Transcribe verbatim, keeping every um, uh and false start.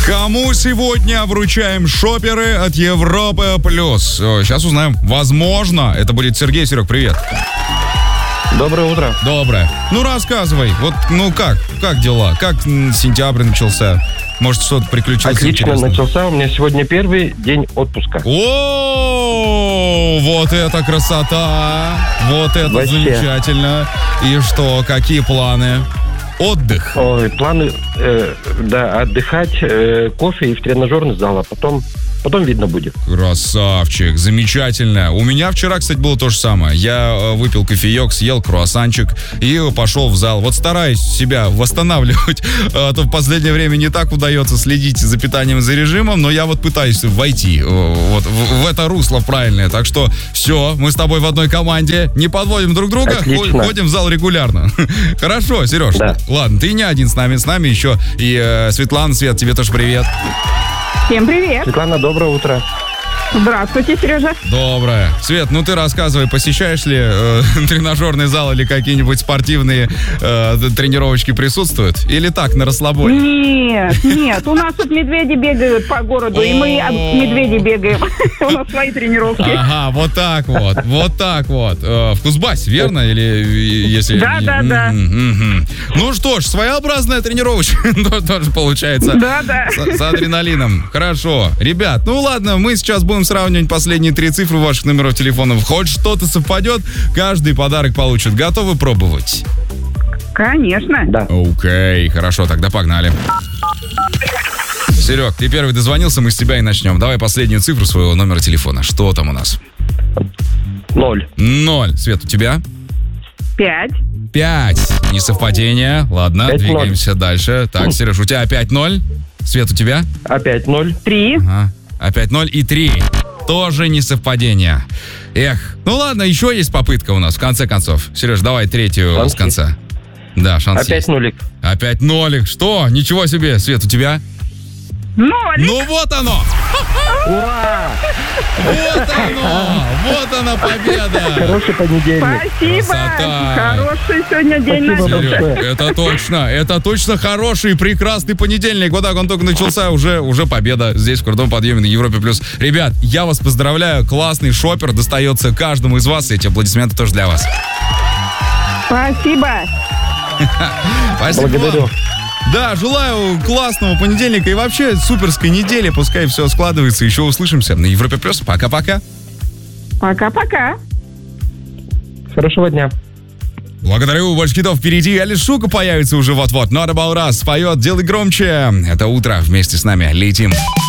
Кому сегодня вручаем шоперы от Европы Плюс? Сейчас узнаем. Возможно, это будет Сергей. Серег, привет. Доброе утро. Доброе. Ну, рассказывай. Вот, ну как? Как дела? Как сентябрь начался? Может, что-то приключилось Отлично интересное? начался. У меня сегодня первый день отпуска. О, вот это красота! Вот это Вообще. замечательно. И что, какие планы? Отдых. Ой, планы, э, да, отдыхать, э, кофе и в тренажерный зал, а потом, потом видно будет. Красавчик, замечательно. У меня вчера, кстати, было то же самое. Я э, выпил кофеек, съел круассанчик и пошел в зал. Вот стараюсь себя восстанавливать, а то в последнее время не так удается следить за питанием, за режимом, но я вот пытаюсь войти э, вот в, в это русло правильное. Так что все, мы с тобой в одной команде, не подводим друг друга, Отлично. ходим в зал регулярно. Хорошо, Сереж. Да. Ладно, ты не один с нами, с нами еще и э, Светлана. Свет, тебе тоже привет. Всем привет. Светлана, доброе утро. Здравствуйте, Сережа. Доброе. Свет, ну ты рассказывай, посещаешь ли э, тренажерный зал или какие-нибудь спортивные э, тренировочки присутствуют? Или так, на расслабоне? Нет, нет, у нас тут медведи бегают по городу, и мы от медведей бегаем. У нас свои тренировки. Ага, вот так вот, вот так вот. Э, в Кузбассе, верно? Или э, если... Да, да, да. Мгм. Ну что ж, своеобразная тренировочка тоже получается. Да, да. С, с адреналином. Хорошо. Ребят, ну ладно, мы сейчас будем сравнивать последние три цифры ваших номеров телефонов. Хоть что-то совпадет, каждый подарок получит. Готовы пробовать? Конечно. Да. Окей, хорошо, тогда погнали. Серег, ты первый дозвонился, мы с тебя и начнем. Давай последнюю цифру своего номера телефона. Что там у нас? Ноль. Ноль. Свет, у тебя? Пять. Пять. Несовпадение. Ладно, Пять, двигаемся дальше. Так, Сереж, у тебя опять ноль. Свет, у тебя? Опять ноль. Три. Ага. Опять ноль и три. Тоже несовпадение. Эх, ну ладно, еще есть попытка у нас, в конце концов. Сереж, давай третью Шанс с конца. Да, шанс Опять есть. нулик. Опять нолик. Что? Ничего себе. Свет, у тебя? Ноль. Ну вот оно! Ура! Вот оно! Вот она победа! Хороший понедельник. Спасибо. Красота. Хороший сегодня день Спасибо начался. большое. Это точно, это точно хороший, прекрасный понедельник. Вот так он только начался, уже, уже победа здесь, в крутом подъеме на Европе+. плюс. Ребят, я вас поздравляю, классный шопер достается каждому из вас, и эти аплодисменты тоже для вас. Спасибо. Спасибо. Благодарю. Да, желаю классного понедельника и вообще суперской недели. Пускай все складывается. Еще услышимся на Европе+. плюс. Пока-пока. Пока-пока. Хорошего дня. Благодарю, больше хитов впереди. Алис Шука появится уже вот-вот. Not About Us поет «Делай громче». Это утро, вместе с нами летим.